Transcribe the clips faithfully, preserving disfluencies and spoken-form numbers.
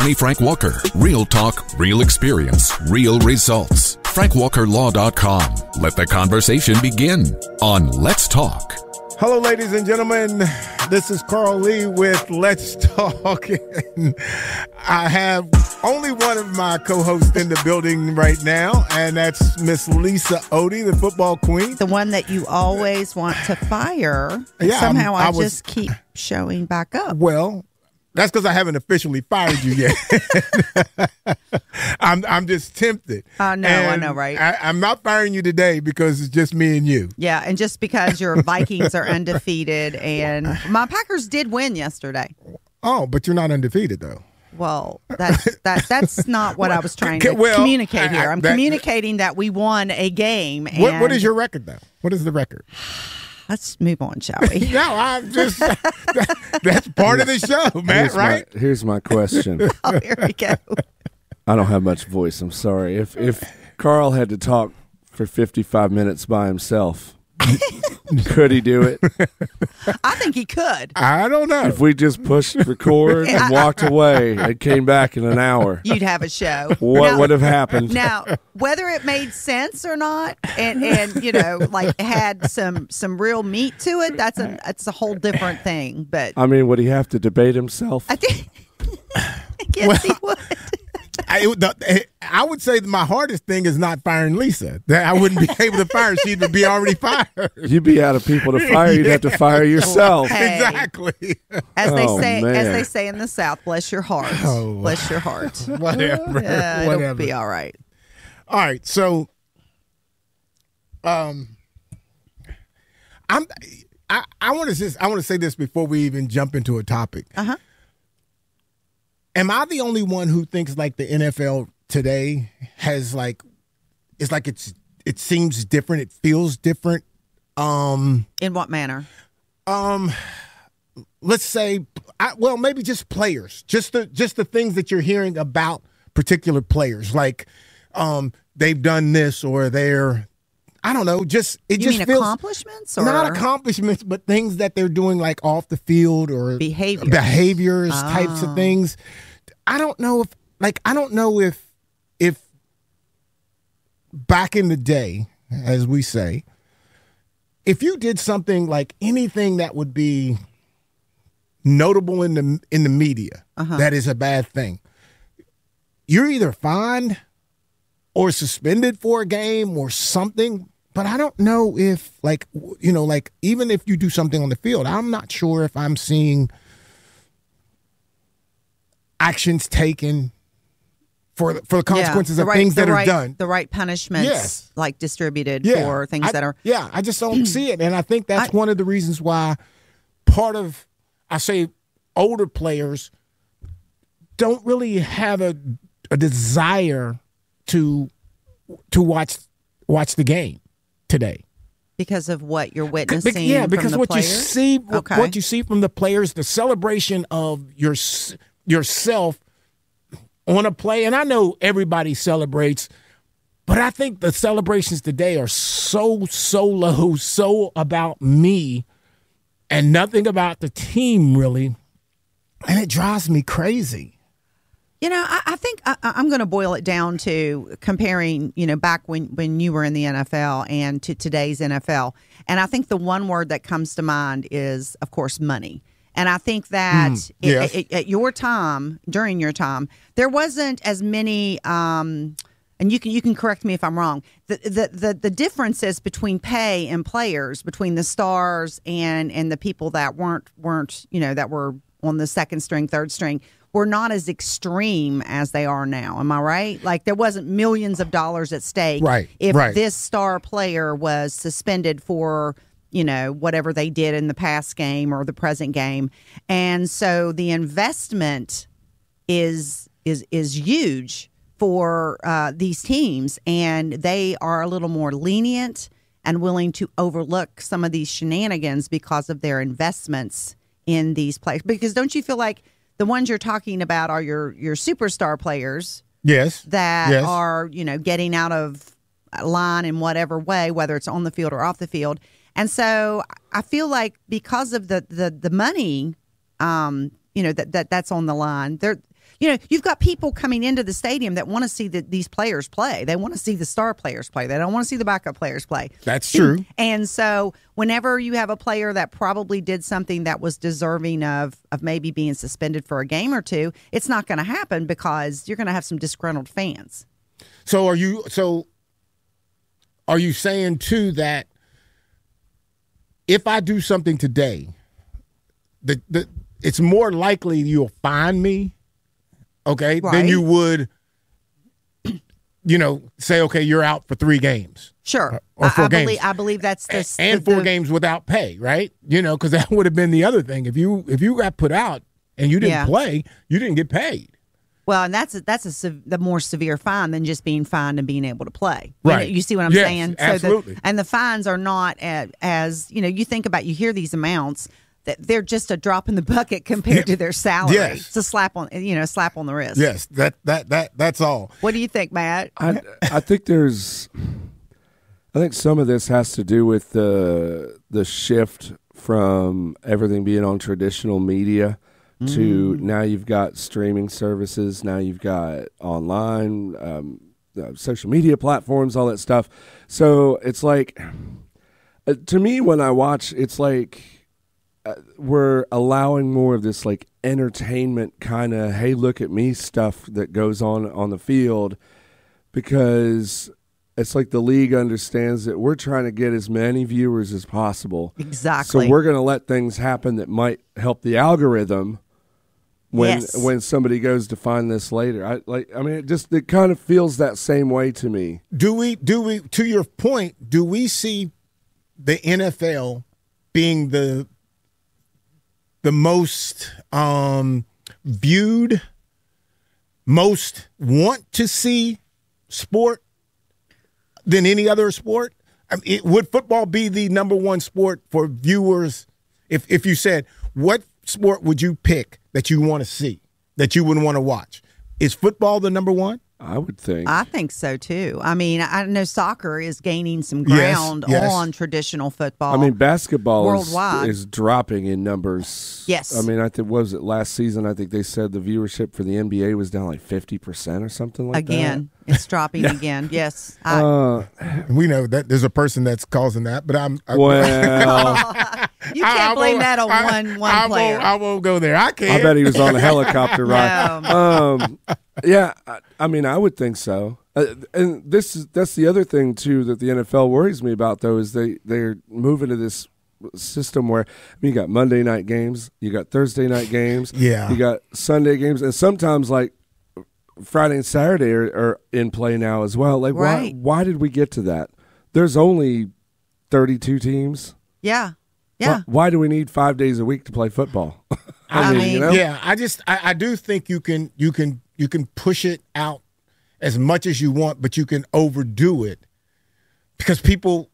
attorney Frank Walker. Real talk, real experience, real results. frank walker law dot com. Let the conversation begin on Let's Talk. Hello, ladies and gentlemen. This is Carl Lee with Let's Talk. I have only one of my co-hosts in the building right now, and that's Miss Lisa Odie, the football queen. The one that you always want to fire. Yeah, Somehow I I, was- just keep showing back up. Well, that's because I haven't officially fired you yet. I'm I'm just tempted. I know, I And know, right? I, I'm not firing you today because it's just me and you. Yeah, and just because your Vikings are undefeated and my Packers did win yesterday. Oh, but you're not undefeated, though. Well, that's that that's not what I was trying to Well, communicate here. I- I- I'm that- communicating that we won a game. And What What is your record, though? What is the record? Let's move on, shall we? No, I'm just that, that's part of the show, man. Here's Right? My, here's my question. Oh, here we go. I don't have much voice. I'm sorry. If if Carl had to talk for fifty-five minutes by himself, could he do it? I think he could. I don't know. If we just pushed record and walked away and came back in an hour, You'd have a show. what Now- would have happened? Now, whether it made sense or not, and, and you know, like had some some real meat to it, that's a that's a whole different thing. But I mean, would he have to debate himself? I think I guess he would. I, the, I would say that my hardest thing is not firing Lisa. That I wouldn't be able to fire. She would be already fired. You'd be out of people to fire. You'd have to fire yourself. Hey. Exactly. As they Oh, say, man. as they say in the South, bless your heart, Oh. bless your heart. Whatever. Yeah, it'll Whatever. be all right. All right. So, um, I'm. I, I want to just. I want to say this before we even jump into a topic. Uh huh. Am I the only one who thinks like the N F L today has like, it's like it's it seems different. It feels different. Um. In what manner? Um, let's say, I, well, maybe just players, just the just the things that you're hearing about particular players, like, um, they've done this or they're, I don't know, just it You just mean feels accomplishments or not accomplishments, but things that they're doing like off the field or Behaviors. behaviors, types Oh. of things. I don't know if, like, I don't know if if back in the day, as we say, if you did something like anything that would be notable in the in the media, Uh-huh. that is a bad thing. You're either fined or suspended for a game or something. But I don't know if, like, you know, like even if you do something on the field, I'm not sure if I'm seeing actions taken for the, for the consequences the of right- things the that right, are done. The right punishments, Yes. like distributed Yeah, for things I- that are. Yeah, I just don't see it, and I think that's I- one of the reasons why part of, I say, older players don't really have a a desire to to watch watch the game today. Because of what you're Be- witnessing. yeah, from because the what players? you see, what, Okay. what you see from the players, the celebration of your yourself on a play, and I know everybody celebrates, but I think the celebrations today are so solo, so about me, and nothing about the team really, and it drives me crazy. You know, I, I think I, I'm going to boil it down to comparing, you know, back when, when you were in the N F L and to today's N F L. And I think the one word that comes to mind is, of course, money. And I think that Mm, it- yes. it- at your time, during your time, there wasn't as many. Um, and you can you can correct me if I'm wrong. The, the the the differences between pay and players, between the stars and and the people that weren't weren't you know that were on the second string, third string, were not as extreme as they are now. Am I right? Like there wasn't millions of dollars at stake. Right, If right. this star player was suspended for, you know, whatever they did in the past game or the present game. And so the investment is is is huge for uh, these teams, and they are a little more lenient and willing to overlook some of these shenanigans because of their investments in these players. Because don't you feel like the ones you're talking about are your your superstar players Yes. that Yes. are, you know, getting out of line in whatever way, whether it's on the field or off the field. And so I feel like because of the the, the money, um, you know, that, that that's on the line, there you know, you've got people coming into the stadium that want to see the, these players play. They want to see the star players play. They don't want to see the backup players play. That's true. And so whenever you have a player that probably did something that was deserving of, of maybe being suspended for a game or two, it's not going to happen because you're going to have some disgruntled fans. So are you so are you saying too that if I do something today, the, the it's more likely you'll find me, okay, right. than you would, you know, say, okay, you're out for three games. Sure. Or four I, I games. Believe, I believe that's the... And the, four the, games without pay, right? You know, because that would have been the other thing. If you if you got put out and you didn't Yeah. play, you didn't get paid. Well, and that's a, that's a sev- the more severe fine than just being fined and being able to play. Right. You, know, you see what I'm Yes, saying? absolutely. So the, and the fines are not as, as, you know, you think about, you hear these amounts, that they're just a drop in the bucket compared to their salary. Yes. It's a slap on, you know, slap on the wrist. Yes, that that that that's all. What do you think, Matt? I I think there's, I think some of this has to do with the the shift from everything being on traditional media to now you've got streaming services, now you've got online, um, uh, social media platforms, all that stuff. So it's like, uh, to me, when I watch, it's like uh, we're allowing more of this like entertainment kind of, hey, look at me stuff that goes on on the field, because it's like the league understands that we're trying to get as many viewers as possible. Exactly. So we're going to let things happen that might help the algorithm when Yes. when somebody goes to find this later. I like I mean it just it kind of feels that same way to me. Do we do we to your point, do we see the N F L being the the most um, viewed, most want to see sport than any other sport? I mean, it, would football be the number one sport for viewers? If if you said, what sport would you pick that you want to see, that you would want to watch? Is football the number one? I would think. I think so too. I mean, I know soccer is gaining some Yes, ground yes. on traditional football. I mean, basketball is, worldwide. is dropping in numbers. Yes. I mean, I think, what was it, last season, I think they said the viewership for the N B A was down like fifty percent or something like again, it's dropping again. Yes. that. I, Uh, We know that there's a person that's causing that, but I'm. I, well, you I- can't I blame won't- that on I- one one I player. Won't, I won't go there. I can't. I bet he was on a helicopter ride. No. Um, yeah, I, I mean, I would think so. Uh, and this is that's the other thing too that the N F L worries me about, though, is they they're moving to this system where, I mean, you got Monday night games, you got Thursday night games, Yeah. you got Sunday games, and sometimes like Friday and Saturday are, are in play now as well. Like, Right. why why did we get to that? There's only thirty-two teams. Yeah. Yeah. Why, why do we need five days a week to play football? I mean, you know? Yeah, I just I, I do think you can you can you can push it out as much as you want, but you can overdo it because people.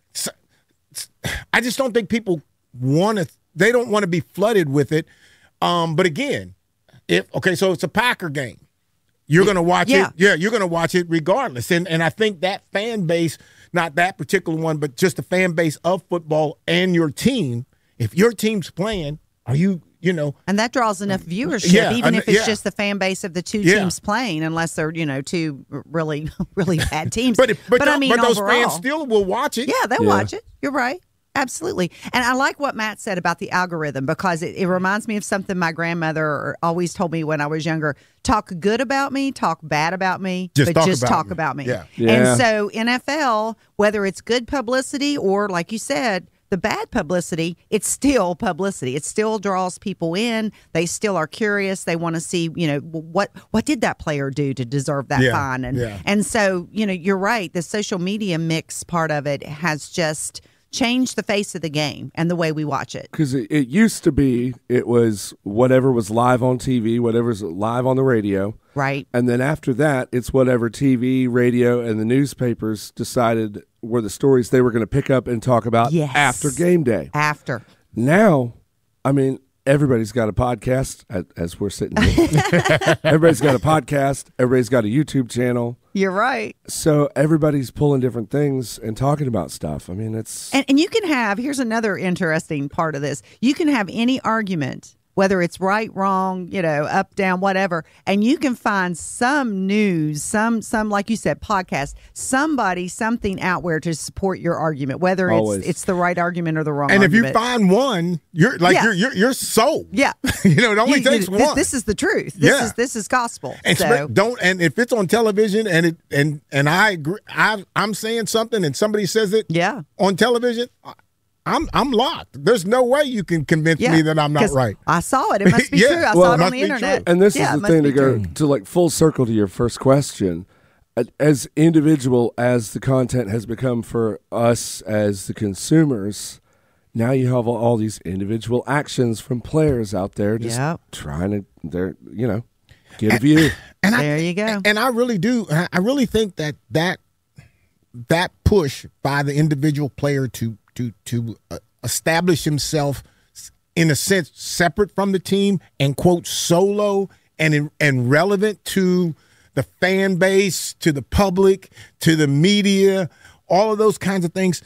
I just don't think people want to. They don't want to be flooded with it. Um, but again, if okay, so it's a Packer game, you're going to watch Yeah. it. Yeah, you're going to watch it regardless. And and I think that fan base, not that particular one, but just the fan base of football and your team. If your team's playing, are you? You know, And that draws enough viewership, Yeah, even I if kn- it's yeah. just the fan base of the two Yeah. teams playing, unless they're, you know, two really, really bad teams. but if, but, I tho- mean, but those overall, fans still will watch it. yeah, they'll Yeah. watch it. You're right. Absolutely. And I like what Matt said about the algorithm, because it, it reminds me of something my grandmother always told me when I was younger. Talk good about me, talk bad about me, Just but talk just about talk me. about me. Yeah. Yeah. And so N F L, whether it's good publicity or, like you said, the bad publicity, it's still publicity. It still draws people in. They still are curious. They want to see, you know, what what did that player do to deserve that Yeah, fine? And yeah. and so, you know, you're right. The social media mix part of it has just changed the face of the game and the way we watch it. Because it, it used to be, it was whatever was live on T V, whatever's live on the radio. Right. And then after that, it's whatever T V, radio, and the newspapers decided were the stories they were going to pick up and talk about Yes. after game day. After. Now, I mean, everybody's got a podcast, as, as we're sitting here. Everybody's got a podcast. Everybody's got a YouTube channel. You're right. So everybody's pulling different things and talking about stuff. I mean, it's... And, and you can have, here's another interesting part of this. You can have any argument whether it's right, wrong, you know, up, down, whatever. And you can find some news, some, some like you said, podcast, somebody, something out there to support your argument, whether Always. it's it's the right argument or the wrong And argument. if you find one, you're like Yeah. you're, you're you're sold. Yeah. you know, it only You- you- takes this, one. this is the truth. This Yeah. is this is gospel. And so spe- don't and if it's on television and it and and I agree, I I'm saying something and somebody says it yeah. on television, I- I'm I'm locked. There's no way you can convince Yeah, me that I'm not 'cause right. I saw it. It must be Yeah. true. I Well, saw it it on must the be internet. true. And this Yeah, it is the must thing be to go true. to like full circle to your first question. As individual as the content has become for us as the consumers, now you have all, all these individual actions from players out there just Yep. trying to, they're you know, get a view. And I, There you go. And I really do. I I really think that that that push by the individual player to to to uh, establish himself in a sense separate from the team and quote solo and in, and relevant to the fan base, to the public, to the media, all of those kinds of things.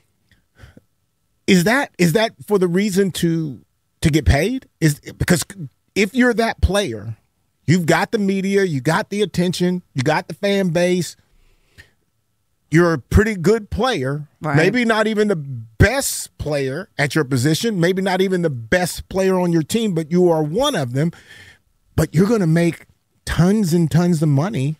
Is that is that for the reason to to get paid? Is because if you're that player, you've got the media, you got the attention, you got the fan base. You're a pretty good player. Right. Maybe not even the best player at your position, maybe not even the best player on your team, but you are one of them. But you're going to make tons and tons of money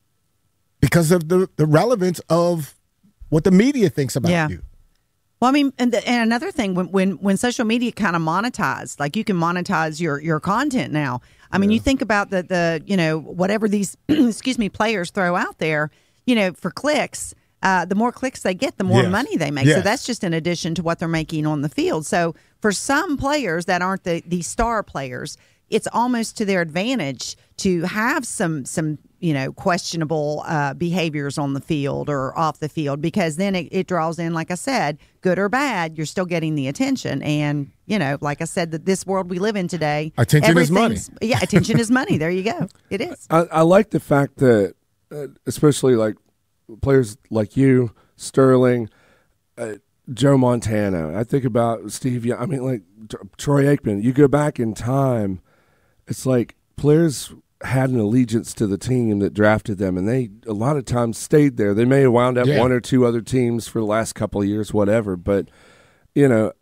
because of the, the relevance of what the media thinks about Yeah. you. Well, I mean, and, the, and another thing, when when when social media kind of monetized, like you can monetize your your content now. I mean, you think about the the you know whatever these excuse me players throw out there, you know, for clicks. Uh, the more clicks they get, the more Yes. money they make. So Yes. that's just in addition to what they're making on the field. So for some players that aren't the the star players, it's almost to their advantage to have some some you know questionable uh, behaviors on the field or off the field, because then it, it draws in, like I said, good or bad, you're still getting the attention. And you know, like I said, that this world we live in today, Attention is money. everything's- Yeah, attention is money. There you go. It is. I, I like the fact that, uh, especially like players like you, Sterling, uh, Joe Montana. I think about Steve Young. I mean, like T- Troy Aikman. You go back in time, it's like players had an allegiance to the team that drafted them, and they a lot of times stayed there. They may have wound up Yeah. one or two other teams for the last couple of years, whatever. But you know,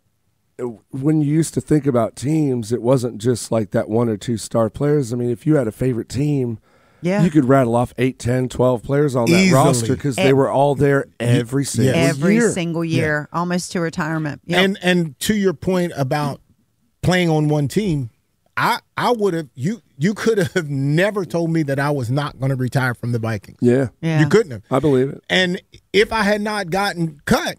when you used to think about teams, it wasn't just like that one or two star players. I mean, if you had a favorite team, Yeah. you could rattle off eight, ten, twelve players on that Easily. roster because they Ev- were all there every single Every year. single year, almost to retirement. Yep. And and to your point about playing on one team, I I would have you you could have never told me that I was not going to retire from the Vikings. Yeah, yeah. You couldn't have. I believe it. And if I had not gotten cut,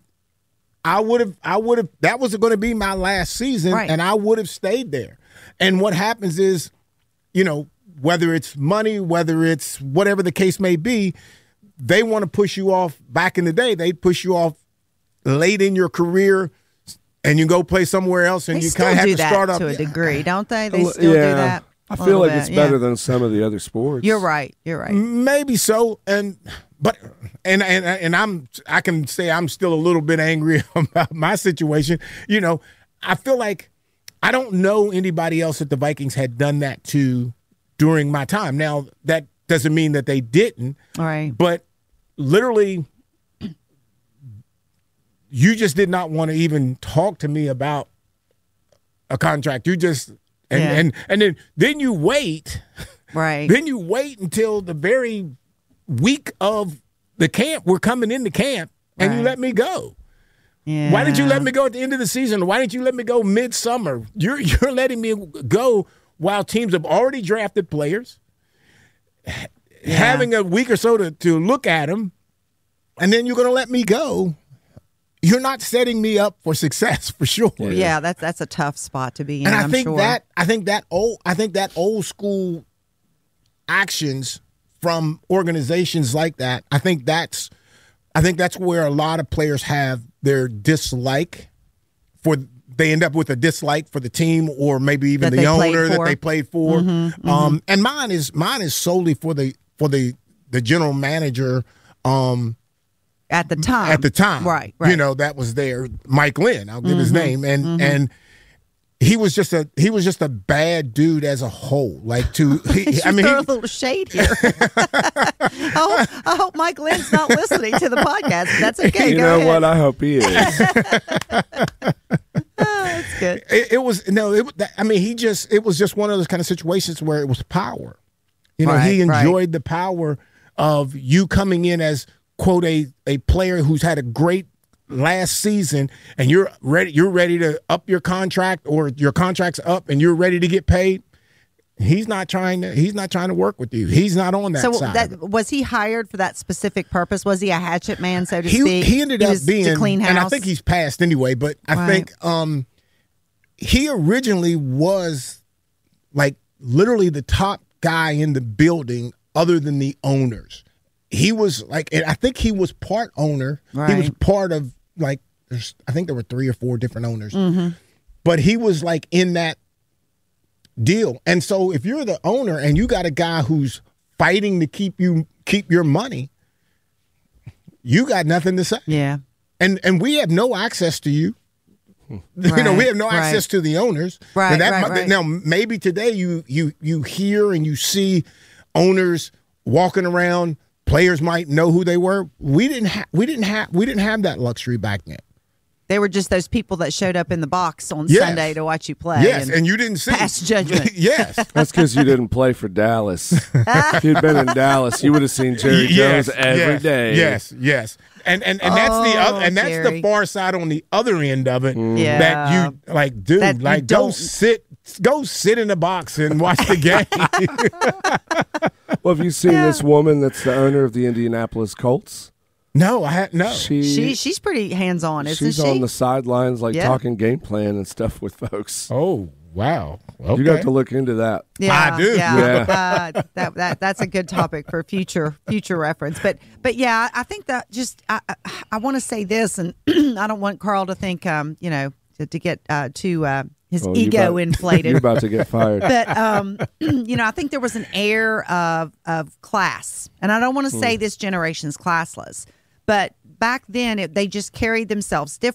I would have I would have that was going to be my last season, Right. and I would have stayed there. And what happens is, you know, whether it's money, whether it's whatever the case may be, they want to push you off. Back in the day, they'd push you off late in your career, and you go play somewhere else, and They you still kind of have do to that start up to a degree, don't they? They still yeah, do that. I a feel little like bit, it's yeah. better than some of the other sports. You're right. You're right. Maybe so, and but and and and I'm I can say I'm still a little bit angry about my situation. You know, I feel like I don't know anybody else that the Vikings had done that to during my time. Now that doesn't mean that they didn't, All right. but literally, you just did not want to even talk to me about a contract. You just and Yeah. and and then then you wait. Right. Then you wait until the very week of the camp. We're coming into camp, and you Right. let me go. Yeah. Why did you let me go at the end of the season? Why didn't you let me go midsummer? You're you're letting me go while teams have already drafted players, having a week or so to, to look at them, and then you're going to let me go. You're not setting me up for success for sure. Yeah, that's that's a tough spot to be in. And I I'm think sure. that I think that old I think that old school actions from organizations like that, I think that's I think that's where a lot of players have their dislike for they end up with a dislike for the team or maybe even That the they played owner that for. they played for. Mm-hmm, Um, and mine is mine is solely for the for the the general manager um, at the time. at the time. Right. Right. You know, that was there, Mike Lynn, I'll give his name. And and he was just a he was just a bad dude as a whole. Like to, he, I mean, throw he, a little shade here. I, hope, I hope Mike Lynn's not listening to the podcast. That's okay. You Go know ahead. what? I hope he is. Oh, that's good. it, it was no. It, I mean, he just it was just one of those kind of situations where it was power. You know, Right, he enjoyed right. the power of you coming in as quote a a player who's had a great last season, and you're ready. You're ready to up your contract, or your contract's up, and you're ready to get paid. He's not trying to. He's not trying to work with you. He's not on that So side. that, of it. was he hired for that specific purpose? Was he a hatchet man, so to He speak? he ended up was being, to clean house. and I think he's passed anyway. But I Right. think um, he originally was like literally the top guy in the building, other than the owners. He was like, and I think he was part owner. He was Right. part of like, there's, I think there were three or four different owners, Mm-hmm. but he was like in that deal. And so if you're the owner and you got a guy who's fighting to keep you keep your money, you got nothing to say. Yeah. And and we have no access to you. You know, we have no Right, access right. to the owners. Right, And that right, might- right. Now, maybe today you you you hear and you see owners walking around. Players might know who they were. We didn't have we didn't have we didn't have that luxury back then. They were just those people that showed up in the box on Yes. Sunday to watch you play. Yes, and, you didn't see pass judgment. Yes. That's because you didn't play for Dallas. If you'd been in Dallas, you would have seen Jerry Yes, Jones every yes, day. Yes, yes. And and, and that's the other, and that's Jerry. the far side on the other end of it. Yeah. That you like, dude, That you like go don't- sit go sit in the box and watch the game. Well, have you seen this woman that's the owner of the Indianapolis Colts? No, I had no. She, She she's pretty hands on, isn't she's she? on the sidelines, like Yeah. talking game plan and stuff with folks. Oh wow. Okay. You got to look into that. Yeah, I do. Yeah, Uh, that that that's a good topic for future future reference. But but yeah, I think that just I I, I want to say this, and I don't want Carl to think um you know to, to get uh, too uh, his Well, you're ego about- inflated. You're about to get fired. But um, you know, I think there was an air of of class, and I don't want to say this generation's classless, but back then it, they just carried themselves different.